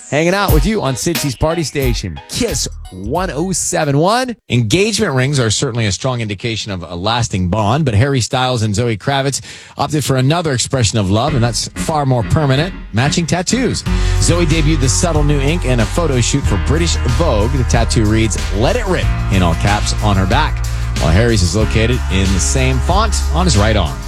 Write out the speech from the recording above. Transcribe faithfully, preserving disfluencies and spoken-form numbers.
hanging out with you on Cincy's Party Station, Kiss one oh seven point one. Engagement rings are certainly a strong indication of a lasting bond, but Harry Styles and Zoe Kravitz opted for another expression of love, and that's far more permanent, matching tattoos. Zoe debuted the subtle new ink in a photo shoot for British Vogue. The tattoo reads, "Let It Rip," in all caps on her back, while Harry's is located in the same font on his right arm.